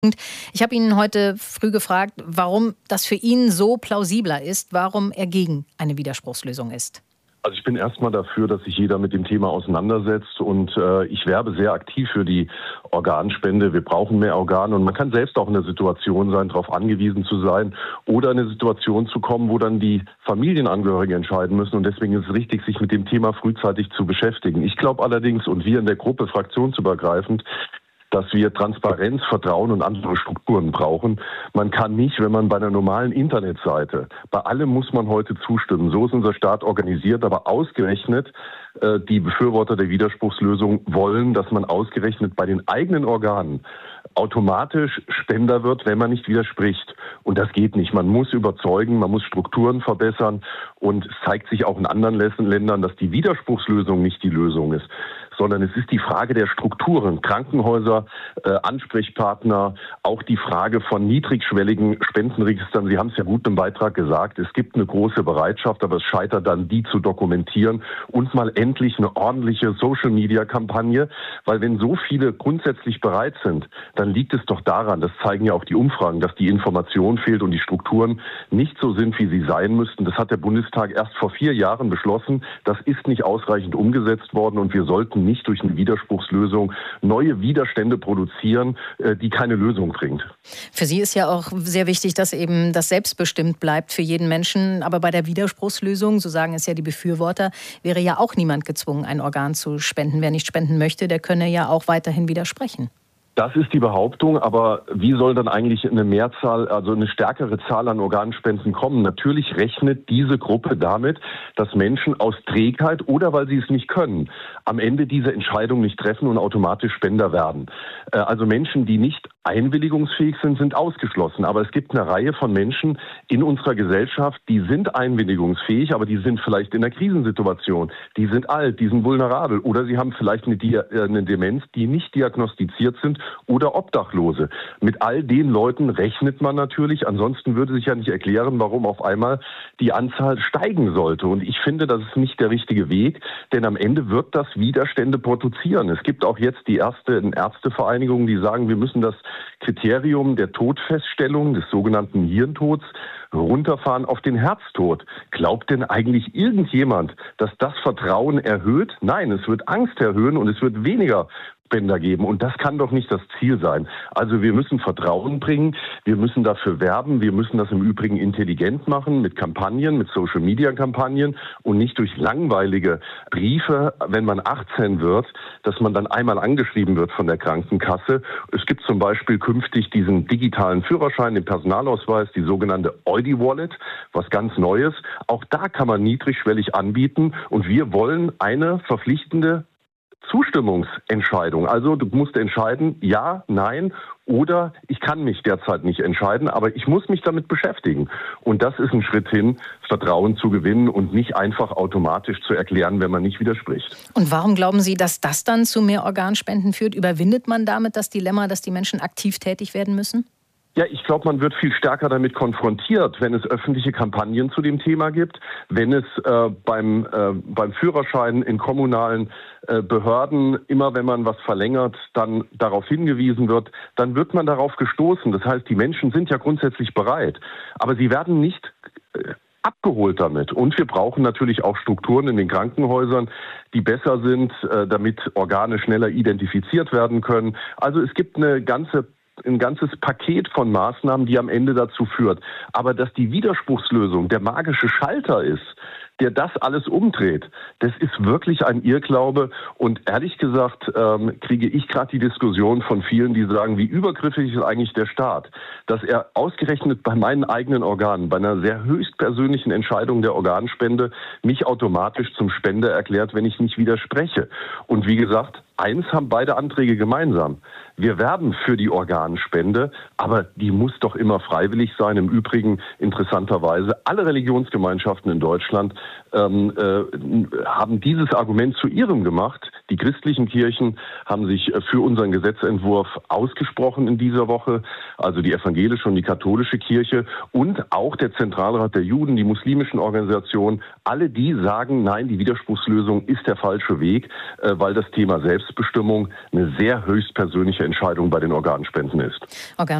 Ich habe ihn heute früh gefragt, warum das für ihn so plausibler ist, warum er gegen eine Widerspruchslösung ist. Also ich bin erstmal dafür, dass sich jeder mit dem Thema auseinandersetzt und ich werbe sehr aktiv für die Organspende. Wir brauchen mehr Organe und man kann selbst auch in der Situation sein, darauf angewiesen zu sein oder in eine Situation zu kommen, wo dann die Familienangehörigen entscheiden müssen und deswegen ist es richtig, sich mit dem Thema frühzeitig zu beschäftigen. Ich glaube allerdings, und wir in der Gruppe fraktionsübergreifend, dass wir Transparenz, Vertrauen und andere Strukturen brauchen. Man kann nicht, wenn man bei einer normalen Internetseite, bei allem muss man heute zustimmen. So ist unser Staat organisiert, aber ausgerechnet die Befürworter der Widerspruchslösung wollen, dass man ausgerechnet bei den eigenen Organen automatisch Spender wird, wenn man nicht widerspricht. Und das geht nicht. Man muss überzeugen, man muss Strukturen verbessern und es zeigt sich auch in anderen Ländern, dass die Widerspruchslösung nicht die Lösung ist, sondern es ist die Frage der Strukturen, Krankenhäuser, Ansprechpartner, auch die Frage von niedrigschwelligen Spendenregistern. Sie haben es ja gut im Beitrag gesagt, es gibt eine große Bereitschaft, aber es scheitert dann, die zu dokumentieren und mal endlich eine ordentliche Social-Media-Kampagne, weil wenn so viele grundsätzlich bereit sind, dann liegt es doch daran, das zeigen ja auch die Umfragen, dass die Information fehlt und die Strukturen nicht so sind, wie sie sein müssten. Das hat der Bundestag erst vor 4 Jahren beschlossen. Das ist nicht ausreichend umgesetzt worden und wir sollten nicht durch eine Widerspruchslösung neue Widerstände produzieren, die keine Lösung bringt. Für Sie ist ja auch sehr wichtig, dass eben das selbstbestimmt bleibt für jeden Menschen. Aber bei der Widerspruchslösung, so sagen es ja die Befürworter, wäre ja auch niemand gezwungen, ein Organ zu spenden. Wer nicht spenden möchte, der könne ja auch weiterhin widersprechen. Das ist die Behauptung, aber wie soll dann eigentlich eine Mehrzahl, also eine stärkere Zahl an Organspenden kommen? Natürlich rechnet diese Gruppe damit, dass Menschen aus Trägheit oder weil sie es nicht können, am Ende diese Entscheidung nicht treffen und automatisch Spender werden. Also Menschen, die nicht einwilligungsfähig sind, sind ausgeschlossen. Aber es gibt eine Reihe von Menschen in unserer Gesellschaft, die sind einwilligungsfähig, aber die sind vielleicht in einer Krisensituation. Die sind alt, die sind vulnerabel oder sie haben vielleicht eine Demenz, die nicht diagnostiziert sind oder Obdachlose. Mit all den Leuten rechnet man natürlich. Ansonsten würde sich ja nicht erklären, warum auf einmal die Anzahl steigen sollte. Und ich finde, das ist nicht der richtige Weg, denn am Ende wird das Widerstände produzieren. Es gibt auch jetzt die ersten Ärztevereinigungen, die sagen, wir müssen das Kriterium der Todfeststellung, des sogenannten Hirntods, runterfahren auf den Herztod. Glaubt denn eigentlich irgendjemand, dass das Vertrauen erhöht? Nein, es wird Angst erhöhen und es wird weniger Spender geben. Und das kann doch nicht das Ziel sein. Also wir müssen Vertrauen bringen, wir müssen dafür werben, wir müssen das im Übrigen intelligent machen mit Kampagnen, mit Social-Media-Kampagnen und nicht durch langweilige Briefe, wenn man 18 wird, dass man dann einmal angeschrieben wird von der Krankenkasse. Es gibt zum Beispiel künftig diesen digitalen Führerschein, den Personalausweis, die sogenannte Eudi-Wallet, was ganz Neues. Auch da kann man niedrigschwellig anbieten und wir wollen eine verpflichtende Zustimmungsentscheidung. Also du musst entscheiden, ja, nein oder ich kann mich derzeit nicht entscheiden, aber ich muss mich damit beschäftigen. Und das ist ein Schritt hin, Vertrauen zu gewinnen und nicht einfach automatisch zu erklären, wenn man nicht widerspricht. Und warum glauben Sie, dass das dann zu mehr Organspenden führt? Überwindet man damit das Dilemma, dass die Menschen aktiv tätig werden müssen? Ja, ich glaube, man wird viel stärker damit konfrontiert, wenn es öffentliche Kampagnen zu dem Thema gibt, wenn es beim Führerschein in kommunalen Behörden, immer wenn man was verlängert, dann darauf hingewiesen wird, dann wird man darauf gestoßen. Das heißt, die Menschen sind ja grundsätzlich bereit, aber sie werden nicht abgeholt damit. Und wir brauchen natürlich auch Strukturen in den Krankenhäusern, die besser sind, damit Organe schneller identifiziert werden können. Also es gibt ein ganzes Paket von Maßnahmen, die am Ende dazu führt. Aber dass die Widerspruchslösung der magische Schalter ist, der das alles umdreht, das ist wirklich ein Irrglaube. Und ehrlich gesagt kriege ich gerade die Diskussion von vielen, die sagen, wie übergriffig ist eigentlich der Staat, dass er ausgerechnet bei meinen eigenen Organen, bei einer sehr höchstpersönlichen Entscheidung der Organspende, mich automatisch zum Spender erklärt, wenn ich nicht widerspreche. Und wie gesagt, eins haben beide Anträge gemeinsam. Wir werben für die Organspende, aber die muss doch immer freiwillig sein. Im Übrigen interessanterweise, alle Religionsgemeinschaften in Deutschland haben dieses Argument zu ihrem gemacht. Die christlichen Kirchen haben sich für unseren Gesetzentwurf ausgesprochen in dieser Woche. also die evangelische und die katholische Kirche und auch der Zentralrat der Juden, die muslimischen Organisationen, alle die sagen, nein, die Widerspruchslösung ist der falsche Weg, weil das Thema Selbstbestimmung eine sehr höchstpersönliche Entscheidung bei den Organspenden ist.